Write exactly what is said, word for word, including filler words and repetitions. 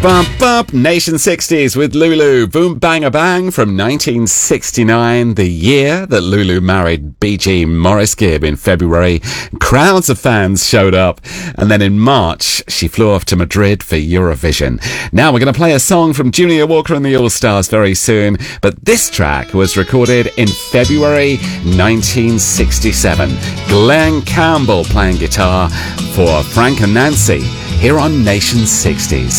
Bump Bump Nation sixties with Lulu. Boom Bang a Bang from nineteen sixty-nine, the year that Lulu married B G Morris Gibb in February. Crowds of fans showed up, and then in March she flew off to Madrid for Eurovision. Now we're going to play a song from Junior Walker and the All-Stars very soon, but this track was recorded in February nineteen sixty-seven. Glenn Campbell playing guitar for Frank and Nancy here on Nation sixties.